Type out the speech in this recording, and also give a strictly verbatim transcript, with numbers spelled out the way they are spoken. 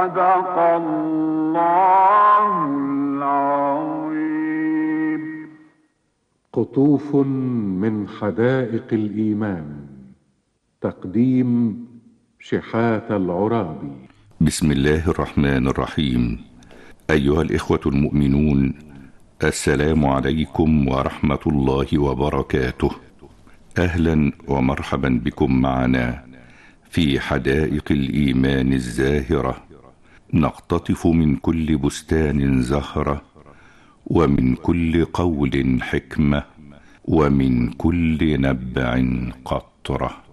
صدق الله العظيم. قطوف من حدائق الإيمان. تقديم شحاتة العرابي. بسم الله الرحمن الرحيم. أيها الإخوة المؤمنون، السلام عليكم ورحمة الله وبركاته. أهلا ومرحبا بكم معنا في حدائق الإيمان الزاهرة، نقتطف من كل بستان زهرة، ومن كل قول حكمة، ومن كل نبع قطرة.